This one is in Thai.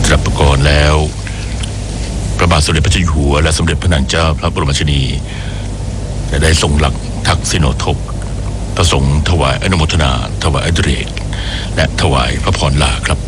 ตรับประกรณ์แล้วพระบาทสมเด็จพระเจ้าอยู่หัวและสมเด็จพระนางเจ้าพระบรมราชินีได้ทรงหลักทักษิโนทกประสงค์ถวายอนุโมทนาถวายอดิเรกและถวายพระพรลาครับ